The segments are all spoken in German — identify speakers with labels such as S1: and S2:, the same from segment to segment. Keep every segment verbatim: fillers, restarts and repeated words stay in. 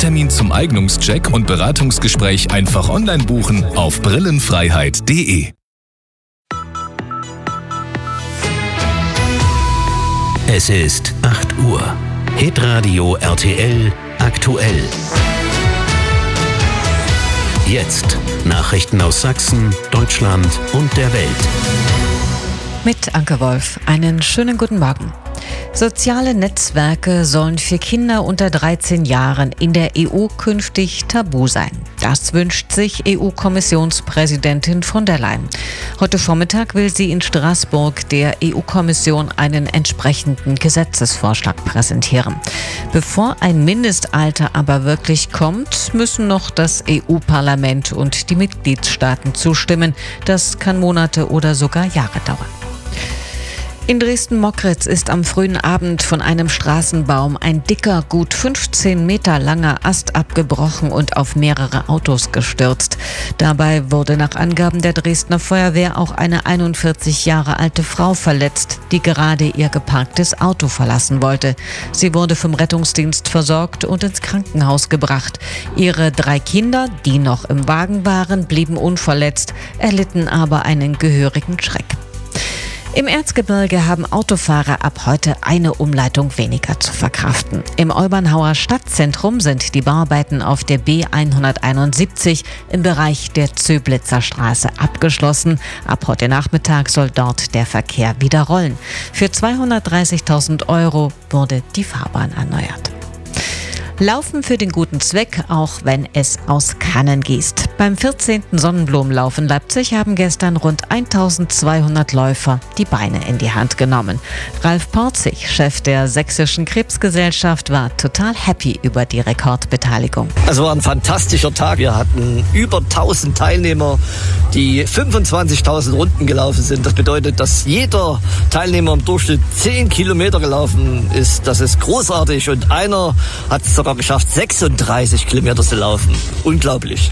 S1: Freitermin zum Eignungscheck und Beratungsgespräch einfach online buchen auf brillenfreiheit punkt de.
S2: Es ist acht Uhr. Hitradio R T L aktuell. Jetzt Nachrichten aus Sachsen, Deutschland und der Welt.
S3: Mit Anke Wolf. Einen schönen guten Morgen. Soziale Netzwerke sollen für Kinder unter dreizehn Jahren in der E U künftig tabu sein. Das wünscht sich E U-Kommissionspräsidentin von der Leyen. Heute Vormittag will sie in Straßburg der E U-Kommission einen entsprechenden Gesetzesvorschlag präsentieren. Bevor ein Mindestalter aber wirklich kommt, müssen noch das E U-Parlament und die Mitgliedstaaten zustimmen. Das kann Monate oder sogar Jahre dauern. In Dresden-Mockritz ist am frühen Abend von einem Straßenbaum ein dicker, gut fünfzehn Meter langer Ast abgebrochen und auf mehrere Autos gestürzt. Dabei wurde nach Angaben der Dresdner Feuerwehr auch eine einundvierzig Jahre alte Frau verletzt, die gerade ihr geparktes Auto verlassen wollte. Sie wurde vom Rettungsdienst versorgt und ins Krankenhaus gebracht. Ihre drei Kinder, die noch im Wagen waren, blieben unverletzt, erlitten aber einen gehörigen Schreck. Im Erzgebirge haben Autofahrer ab heute eine Umleitung weniger zu verkraften. Im Olbernhauer Stadtzentrum sind die Bauarbeiten auf der B hunderteinundsiebzig im Bereich der Zöblitzer Straße abgeschlossen. Ab heute Nachmittag soll dort der Verkehr wieder rollen. Für zweihundertdreißigtausend Euro wurde die Fahrbahn erneuert. Laufen für den guten Zweck, auch wenn es aus Kannen gießt. Beim vierzehnten Sonnenblumenlauf in Leipzig haben gestern rund eintausendzweihundert Läufer die Beine in die Hand genommen. Ralf Porzig, Chef der Sächsischen Krebsgesellschaft, war total happy über die Rekordbeteiligung.
S4: Es war ein fantastischer Tag. Wir hatten über tausend Teilnehmer, die fünfundzwanzigtausend Runden gelaufen sind. Das bedeutet, dass jeder Teilnehmer im Durchschnitt zehn Kilometer gelaufen ist. Das ist großartig. Und einer hat es sogar geschafft, sechsunddreißig Kilometer zu laufen. Unglaublich.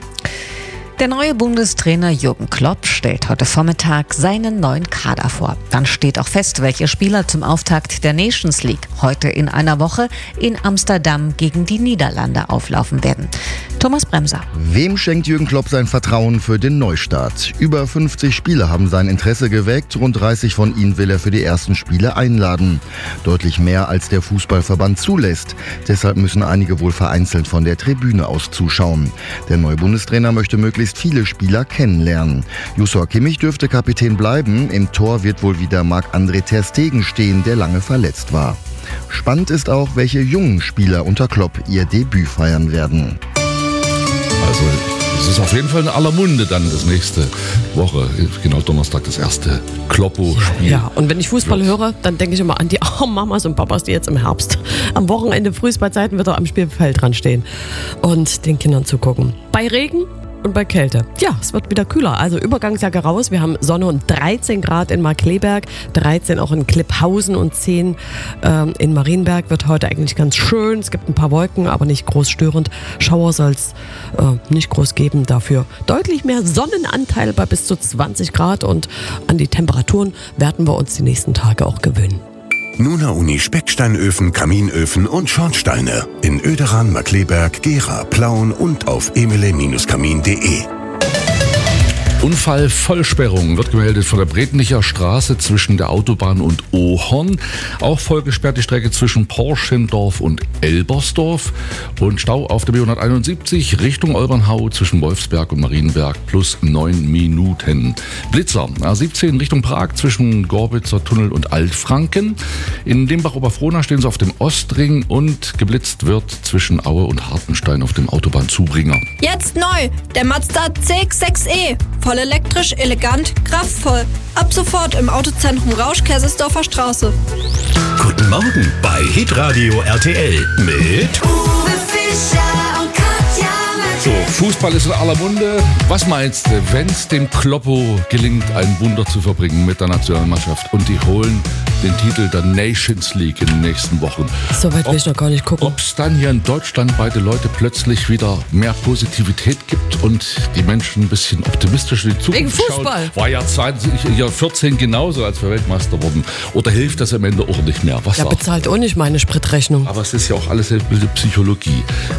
S3: Der neue Bundestrainer Jürgen Klopp stellt heute Vormittag seinen neuen Kader vor. Dann steht auch fest, welche Spieler zum Auftakt der Nations League heute in einer Woche in Amsterdam gegen die Niederlande auflaufen werden. Thomas Bremser.
S5: Wem schenkt Jürgen Klopp sein Vertrauen für den Neustart? Über fünfzig Spieler haben sein Interesse geweckt. Rund dreißig von ihnen will er für die ersten Spiele einladen. Deutlich mehr als der Fußballverband zulässt. Deshalb müssen einige wohl vereinzelt von der Tribüne aus zuschauen. Der neue Bundestrainer möchte möglichst viele Spieler kennenlernen. Joshua Kimmich dürfte Kapitän bleiben. Im Tor wird wohl wieder Marc-André ter Stegen stehen, der lange verletzt war. Spannend ist auch, welche jungen Spieler unter Klopp ihr Debüt feiern werden.
S6: Also es ist auf jeden Fall in aller Munde dann das nächste Woche, genau Donnerstag, das erste Kloppo-Spiel.
S7: Ja, und wenn ich Fußball höre, dann denke ich immer an die armen Mamas und Papas, die jetzt im Herbst am Wochenende frühs bei Zeiten wieder am Spielfeld dran stehen und den Kindern zugucken. Bei Regen und bei Kälte. Ja, es wird wieder kühler. Also Übergangsjacke raus. Wir haben Sonne und dreizehn Grad in Markkleeberg, dreizehn auch in Klipphausen und zehn ähm, in Marienberg. Wird heute eigentlich ganz schön. Es gibt ein paar Wolken, aber nicht groß störend. Schauer soll es äh, nicht groß geben. Dafür deutlich mehr Sonnenanteil bei bis zu zwanzig Grad. Und an die Temperaturen werden wir uns die nächsten Tage auch gewöhnen.
S2: Nuna Uni Specksteinöfen, Kaminöfen und Schornsteine in Oederan, Markkleeberg, Gera, Plauen und auf emile Kamin punkt de.
S6: Unfall Vollsperrung wird gemeldet von der Brednicher Straße zwischen der Autobahn und Ohorn. Auch voll gesperrt die Strecke zwischen Porschendorf und Elbersdorf. Und Stau auf der B hunderteinundsiebzig Richtung Olbernhau zwischen Wolfsberg und Marienberg plus neun Minuten. Blitzer A siebzehn Richtung Prag zwischen Gorbitzer Tunnel und Altfranken. In Limbach-Oberfrohna stehen sie auf dem Ostring und geblitzt wird zwischen Aue und Hartenstein auf dem Autobahnzubringer.
S8: Jetzt neu, der Mazda C X sechs E. Voll elektrisch, elegant, kraftvoll. Ab sofort im Autozentrum Rausch, Kaisersdorfer Straße.
S2: Guten Morgen bei Hitradio R T L mit
S9: Uwe Fischer und Katja
S6: So, Fußball ist in aller Munde. Was meinst du, wenn es dem Kloppo gelingt, ein Wunder zu verbringen mit der Nationalmannschaft und die holen den Titel der Nations League in den nächsten Wochen?
S7: So weit will ich noch gar nicht gucken.
S6: Ob es dann hier in Deutschland bei den Leuten plötzlich wieder mehr Positivität gibt und die Menschen ein bisschen optimistisch in die Zukunft
S7: Wegen Fußball.
S6: schauen. War ja zwanzig, ja vierzehn genauso, als wir Weltmeister wurden. Oder hilft das am Ende auch nicht mehr? Was
S7: Ja,
S6: sagt?
S7: bezahlt auch nicht meine Spritrechnung.
S6: Aber es ist ja auch alles Psychologie.